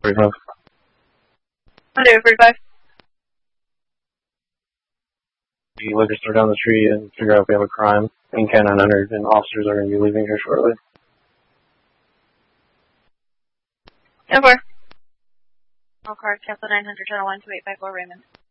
45. Monday 45. The liquor store down the street and figure out if we have a crime in Ken 900, and officers are going to be leaving here shortly. 10-4. All cars, cancel 900, channel 12854 Raymond.